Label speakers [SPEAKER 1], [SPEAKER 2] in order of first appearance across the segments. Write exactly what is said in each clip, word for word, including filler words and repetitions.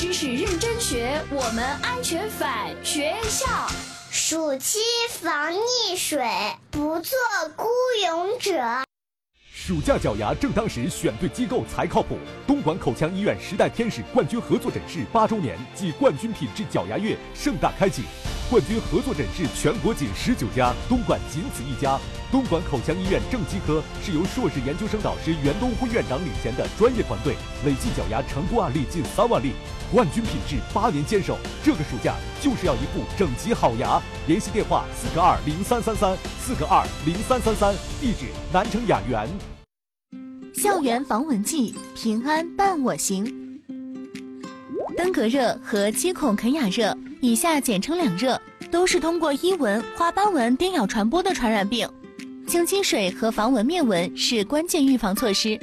[SPEAKER 1] 知识认真学，我们安全返学校。
[SPEAKER 2] 暑期防溺水，不做孤勇者。
[SPEAKER 3] 暑假脚牙正当时，选对机构才靠谱。东莞口腔医院时代天使冠军合作诊室八周年暨冠军品质脚牙月盛大开启，冠军合作诊室全国仅十九家，东莞仅此一家。东莞口腔医院正畸科是由硕士研究生导师袁东辉院长领衔的专业团队，累计脚牙成功案例近三万例，冠军品质八年坚守。这个暑假就是要一副整齐好牙。联系电话四个二零三三三四个二零三三三，地址南城雅园。
[SPEAKER 4] 校园防蚊剂，平安伴我行。登革热和七孔肯雅热，以下简称两热，都是通过伊蚊、花斑蚊叮咬传播的传染病。清积水和防蚊灭蚊是关键预防措施。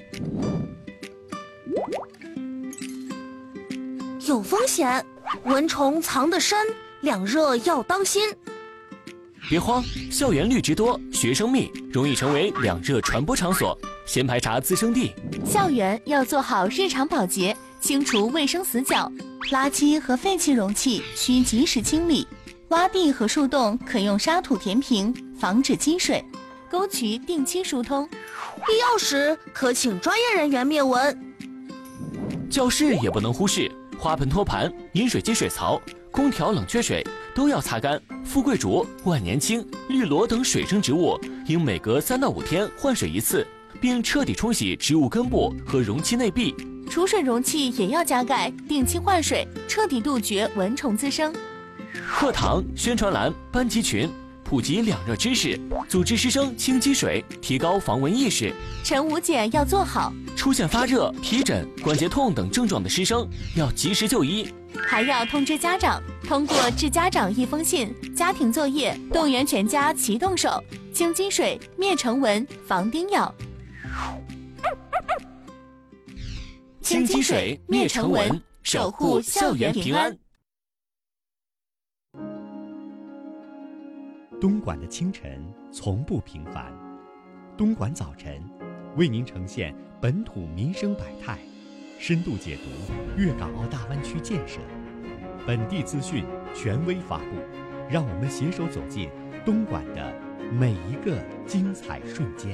[SPEAKER 5] 有风险，蚊虫藏得深，两热要当心。
[SPEAKER 6] 别慌，校园绿植多，学生密，容易成为两热传播场所，先排查滋生地。
[SPEAKER 4] 校园要做好日常保洁，清除卫生死角，垃圾和废弃容器需及时清理，洼地和树洞可用沙土填平，防止积水，沟渠定期疏通，
[SPEAKER 5] 必要时可请专业人员灭蚊。
[SPEAKER 6] 教室也不能忽视，花盆托盘、饮水机水槽、空调冷却水都要擦干。富贵竹、万年青、绿萝等水生植物应每隔三到五天换水一次，并彻底冲洗植物根部和容器内壁。
[SPEAKER 4] 储水容器也要加盖，定期换水，彻底杜绝蚊虫滋生。
[SPEAKER 6] 课堂、宣传栏、班级群普及两热知识，组织师生清积水，提高防蚊意识。
[SPEAKER 4] 晨午检要做好，
[SPEAKER 6] 出现发热、皮疹、关节痛等症状的师生要及时就医，
[SPEAKER 4] 还要通知家长，通过致家长一封信、家庭作业，动员全家齐动手，清积水、灭尘蚊、防叮咬。
[SPEAKER 6] 清积水、灭尘蚊，守护校园平安。
[SPEAKER 7] 东莞的清晨从不平凡，东莞早晨为您呈现本土民生百态，深度解读粤港澳大湾区建设，本地资讯权威发布，让我们携手走进东莞的每一个精彩瞬间。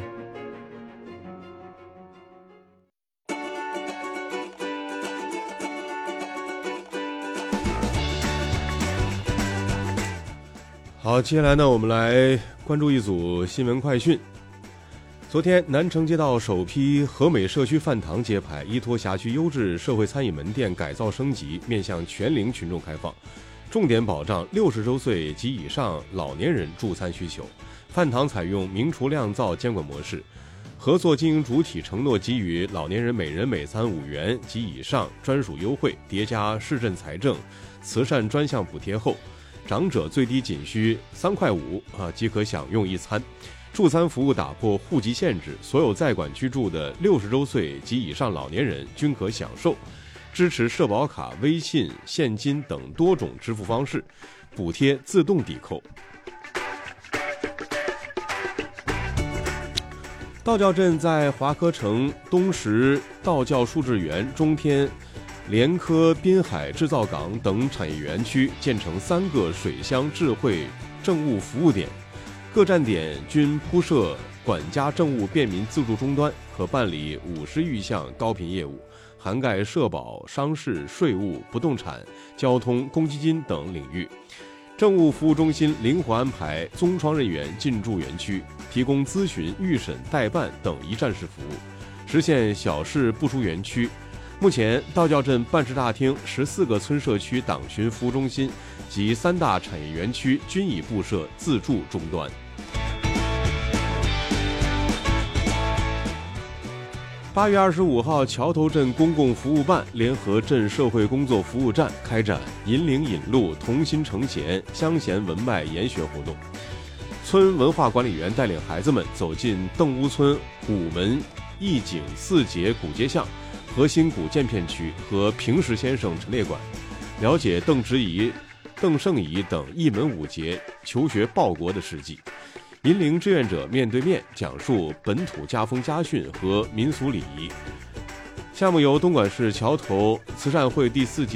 [SPEAKER 8] 好，接下来呢，我们来关注一组新闻快讯。昨天，南城街道首批和美社区饭堂揭牌，依托辖区优质社会餐饮门店改造升级，面向全龄群众开放，重点保障六十周岁及以上老年人助餐需求。饭堂采用明厨亮灶监管模式，合作经营主体承诺给予老年人每人每餐五元及以上专属优惠，叠加市政财政慈善专项补贴后，长者最低仅需三块五啊即可享用一餐。助餐服务打破户籍限制，所有在管居住的六十周岁及以上老年人均可享受。支持社保卡、微信、现金等多种支付方式，补贴自动抵扣。道教镇在华科城东石道教树智园、中天联科滨海制造港等产业园区建成三个水乡智慧政务服务点，各站点均铺设管家政务便民自助终端，可办理五十余项高频业务，涵盖社保、商事、税务、不动产、交通、公积金等领域。政务服务中心灵活安排综窗人员进驻园区，提供咨询、预审、代办等一站式服务，实现小事不出园区。目前，道教镇办事大厅、十四个村社区党巡服务中心及三大产业园区均已布设自助终端。八月二十五号，桥头镇公共服务办联合镇社会工作服务站开展引领引路同心承贤乡贤文脉研学活动。村文化管理员带领孩子们走进邓屋村古门义景四节古街巷、核心古建片区和平石先生陈列馆，了解邓植仪、邓圣仪等一门五杰求学报国的事迹，引领志愿者面对面讲述本土家风家训和民俗礼仪。项目由东莞市桥头慈善会第四届